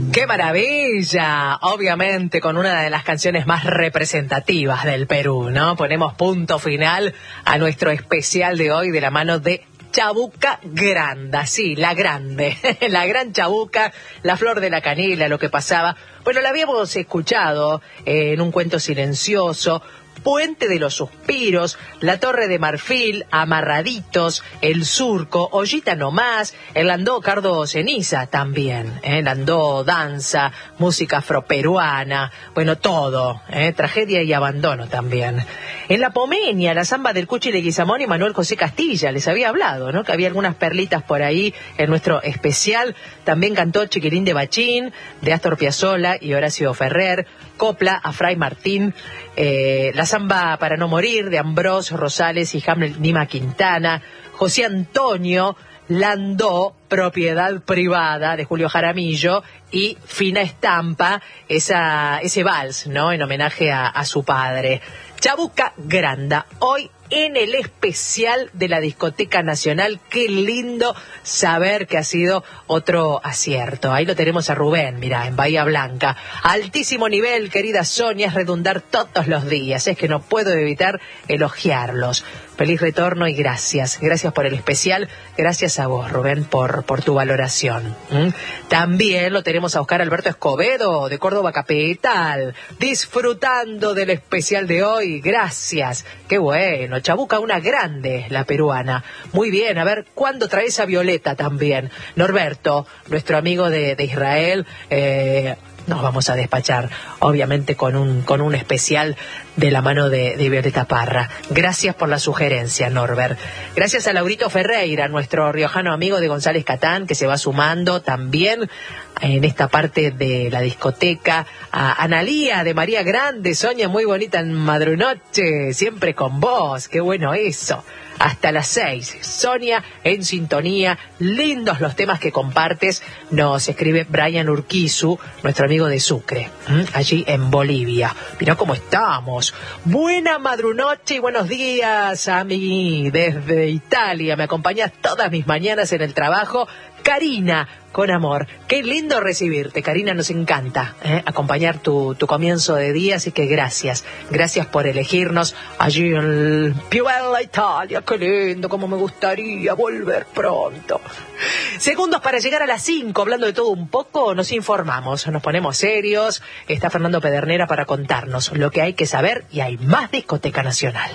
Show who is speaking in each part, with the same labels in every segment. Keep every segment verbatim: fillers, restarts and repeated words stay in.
Speaker 1: ¡Qué maravilla! Obviamente con una de las canciones más representativas del Perú, ¿no? Ponemos punto final a nuestro especial de hoy de la mano de Chabuca Granda, sí, la grande, la gran Chabuca, la flor de la canela, lo que pasaba. Bueno, la habíamos escuchado eh, en un cuento silencioso, Puente de los Suspiros, La Torre de Marfil, Amarraditos, El Surco, Ollita Nomás, el Landó Cardo Ceniza también, ¿eh? Landó danza, música afroperuana, bueno, todo, ¿eh? Tragedia y abandono también. En La Pomenia, la samba del Cuchi Leguizamón y Manuel José Castilla, les había hablado, ¿no? Que había algunas perlitas por ahí en nuestro especial. También cantó Chiquilín de Bachín, de Astor Piazzolla y Horacio Ferrer, copla a Fray Martín, eh, la samba Para no morir de Ambrós Rosales y Hamlet Nima Quintana, José Antonio Landó, Propiedad Privada de Julio Jaramillo y Fina Estampa, esa, ese vals, ¿no? En homenaje a, a su padre. Chabuca Granda, hoy en el especial de la Discoteca Nacional. Qué lindo saber que ha sido otro acierto. Ahí lo tenemos a Rubén, mira, en Bahía Blanca. Altísimo nivel, querida Sonia, es redundar todos los días. Es que no puedo evitar elogiarlos. Feliz retorno y gracias. Gracias por el especial. Gracias a vos, Rubén, por, por tu valoración. ¿Mm? También lo tenemos a Oscar Alberto Escobedo, de Córdoba Capital, disfrutando del especial de hoy. Gracias. Qué bueno. Chabuca, una grande, la peruana. Muy bien, a ver, ¿cuándo traes a Violeta también? Norberto, nuestro amigo de, de Israel, eh, nos vamos a despachar, obviamente, con un, con un especial de la mano de, de Violeta Parra. Gracias por la sugerencia, Norbert. Gracias a Laurito Ferreira, nuestro riojano amigo de González Catán, que se va sumando también en esta parte de la discoteca. A Analía de María Grande, Sonia, muy bonita en Madrunoche, siempre con vos, qué bueno eso. Hasta las seis, Sonia en sintonía, lindos los temas que compartes, nos escribe Brian Urquizu, nuestro amigo de Sucre, ¿m? allí en Bolivia. Mirá cómo estamos. Buena madrunoche y buenos días a mí desde Italia, me acompañas todas mis mañanas en el trabajo. Karina, con amor. Qué lindo recibirte, Karina, nos encanta ¿eh? acompañar tu, tu comienzo de día, así que gracias. Gracias por elegirnos allí en Piuella, Italia. Qué lindo, como me gustaría volver pronto. Segundos para llegar a las cinco, hablando de todo un poco, nos informamos, nos ponemos serios. Está Fernando Pedernera para contarnos lo que hay que saber y hay más Discoteca Nacional.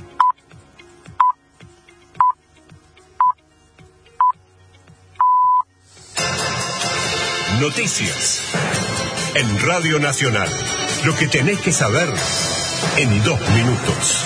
Speaker 2: Noticias en Radio Nacional. Lo que tenés que saber en dos minutos.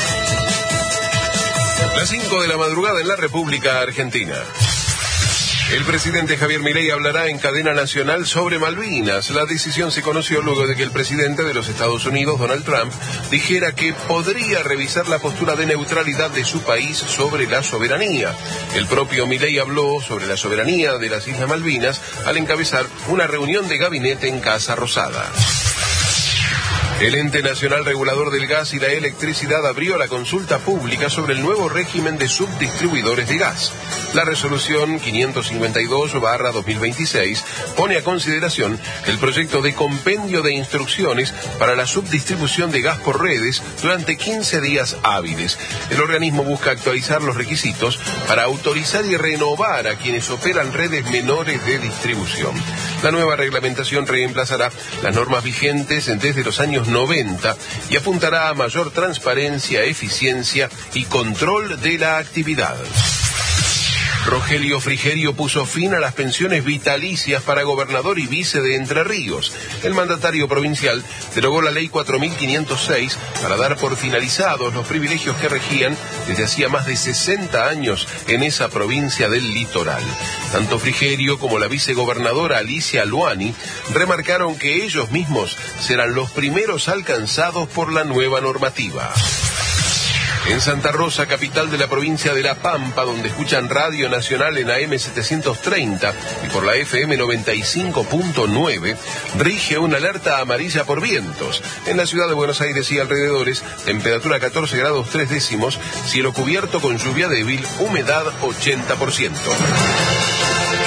Speaker 3: Las cinco de la madrugada en la República Argentina. El presidente Javier Milei hablará en cadena nacional sobre Malvinas. La decisión se conoció luego de que el presidente de los Estados Unidos, Donald Trump, dijera que podría revisar la postura de neutralidad de su país sobre la soberanía. El propio Milei habló sobre la soberanía de las Islas Malvinas al encabezar una reunión de gabinete en Casa Rosada. El Ente Nacional Regulador del Gas y la Electricidad abrió la consulta pública sobre el nuevo régimen de subdistribuidores de gas. La resolución quinientos cincuenta y dos barra dos mil veintiséis pone a consideración el proyecto de compendio de instrucciones para la subdistribución de gas por redes durante quince días hábiles. El organismo busca actualizar los requisitos para autorizar y renovar a quienes operan redes menores de distribución. La nueva reglamentación reemplazará las normas vigentes desde los años noventa y apuntará a mayor transparencia, eficiencia y control de la actividad. Rogelio Frigerio puso fin a las pensiones vitalicias para gobernador y vice de Entre Ríos. El mandatario provincial derogó la ley cuatro mil quinientos seis para dar por finalizados los privilegios que regían desde hacía más de sesenta años en esa provincia del litoral. Tanto Frigerio como la vicegobernadora Alicia Luani remarcaron que ellos mismos serán los primeros alcanzados por la nueva normativa. En Santa Rosa, capital de la provincia de La Pampa, donde escuchan Radio Nacional en A M setecientos treinta y por la F M noventa y cinco punto nueve, rige una alerta amarilla por vientos. En la ciudad de Buenos Aires y alrededores, temperatura catorce grados tres décimos, cielo cubierto con lluvia débil, humedad ochenta por ciento.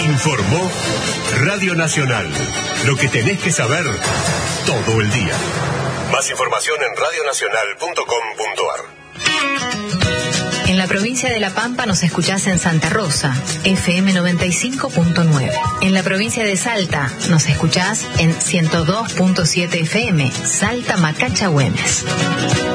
Speaker 2: Informó Radio Nacional. Lo que tenés que saber todo el día. Más información en radio nacional punto com punto a r.
Speaker 4: En la provincia de La Pampa nos escuchás en Santa Rosa, F M noventa y cinco punto nueve. En la provincia de Salta nos escuchás en ciento dos punto siete F M, Salta Macacha Güemes.